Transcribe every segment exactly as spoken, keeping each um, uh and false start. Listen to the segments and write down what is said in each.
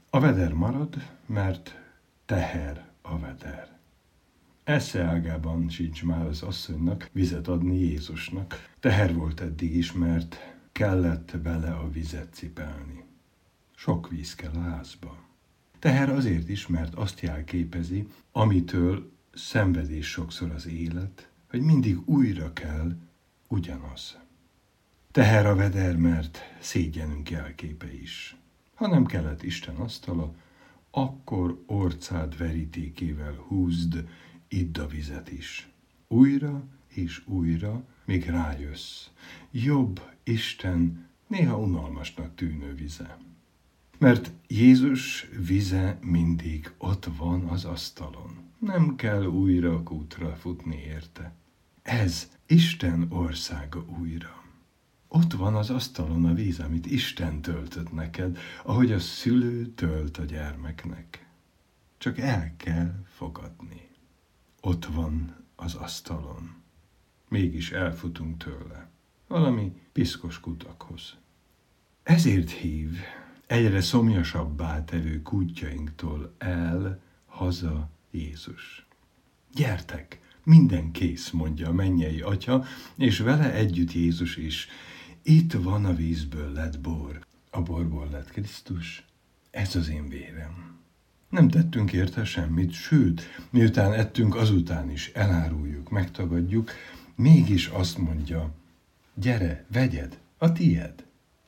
A veder marad, mert teher a veder. Esze ágában sincs már az asszonynak vizet adni Jézusnak. Teher volt eddig is, mert kellett bele a vizet cipelni. Sok víz kell a házba. Teher azért is, mert azt jelképezi, amitől szenvedés sokszor az élet, hogy mindig újra kell ugyanaz. Teher a veder, mert szégyenünk jelképe is. Ha nem kellett Isten asztala, akkor orcád verítékével húzd, idd a vizet is. Újra és újra, míg rájössz. Jobb Isten néha unalmasnak tűnő vize. Mert Jézus vize mindig ott van az asztalon. Nem kell újra kútra futni érte. Ez Isten országa újra. Ott van az asztalon a víz, amit Isten töltött neked, ahogy a szülő tölt a gyermeknek. Csak el kell fogadni. Ott van az asztalon. Mégis elfutunk tőle. Valami piszkos kutakhoz. Ezért hív egyre szomjasabbá tevő kútjainktól el haza Jézus. Gyertek, minden kész, mondja a mennyei Atya, és vele együtt Jézus is. Itt van a vízből lett bor, a borból lett Krisztus, ez az én vérem. Nem tettünk érte semmit, sőt, miután ettünk, azután is eláruljuk, megtagadjuk, mégis azt mondja, gyere, vegyed, a tied.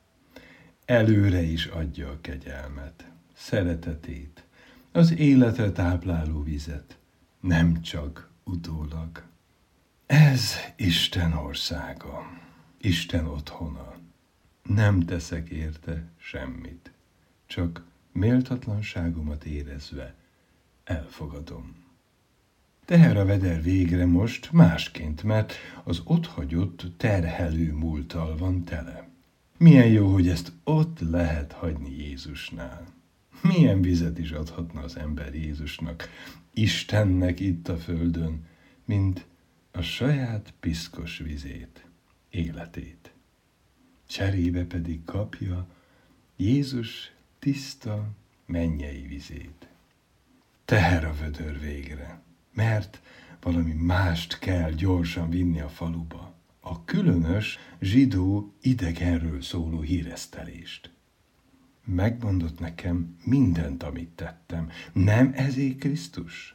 Előre is adja a kegyelmet, szeretetét, az életre tápláló vizet, nem csak utólag. Ez Isten országa, Isten otthona. Nem teszek érte semmit, csak méltatlanságomat érezve elfogadom. Teher a veder végre most másként, mert az otthagyott terhelő múlttal van tele. Milyen jó, hogy ezt ott lehet hagyni Jézusnál. Milyen vizet is adhatna az ember Jézusnak, Istennek itt a földön, mint a saját piszkos vizét, életét. Cserébe pedig kapja Jézus tiszta mennyei vizét. Teher a vödör végre, mert valami mást kell gyorsan vinni a faluba. A különös zsidó idegenről szóló híresztelést. Megmondott nekem mindent, amit tettem. Nem ezé Krisztus?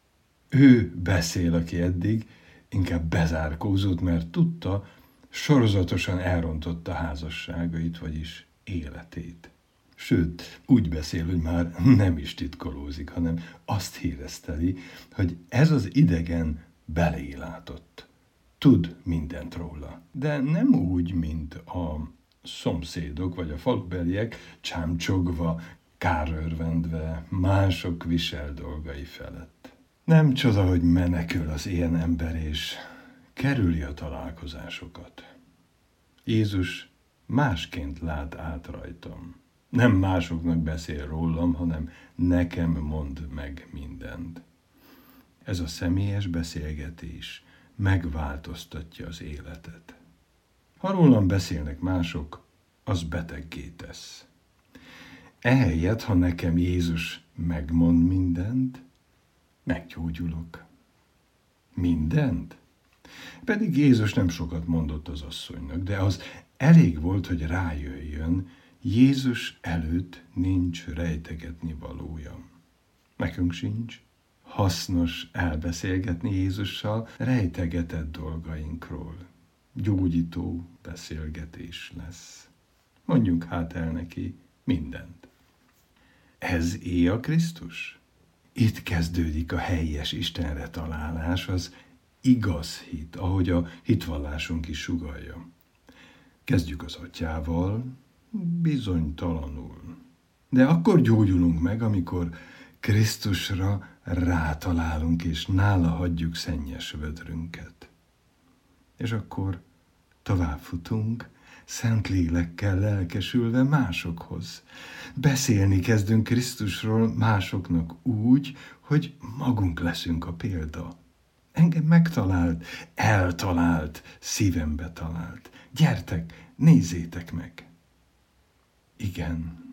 Ő beszél, aki eddig inkább bezárkózott, mert tudta, sorozatosan elrontotta házasságait, vagyis életét. Sőt, úgy beszél, hogy már nem is titkolózik, hanem azt híreszteli, hogy ez az idegen belélátott. Tud mindent róla, de nem úgy, mint a szomszédok vagy a falubeliek, csámcsogva, kárörvendve, mások visel dolgai felett. Nem csoda, hogy menekül az ilyen ember, és kerüli a találkozásokat. Jézus másként lát át rajtam. Nem másoknak beszél rólam, hanem nekem mond meg mindent. Ez a személyes beszélgetés megváltoztatja az életet. Ha rólam beszélnek mások, az beteggé tesz. Ehelyett, ha nekem Jézus megmond mindent, meggyógyulok. Mindent? Pedig Jézus nem sokat mondott az asszonynak, de az elég volt, hogy rájöjjön, Jézus előtt nincs rejtegetni valója. Nekünk sincs. Hasznos elbeszélgetni Jézussal rejtegetett dolgainkról. Gyógyító beszélgetés lesz. Mondjunk hát el neki mindent. Ez é a Krisztus? Itt kezdődik a helyes Istenre találás, az igaz hit, ahogy a hitvallásunk is sugallja. Kezdjük az Atyával, bizonytalanul. De akkor gyógyulunk meg, amikor Krisztusra rátalálunk, és nála hagyjuk szennyes vödrünket. És akkor tovább futunk, szent lélekkel lelkesülve másokhoz. Beszélni kezdünk Krisztusról másoknak úgy, hogy magunk leszünk a példa. Engem megtalált, eltalált, szívembe talált. Gyertek, nézzétek meg! Igen,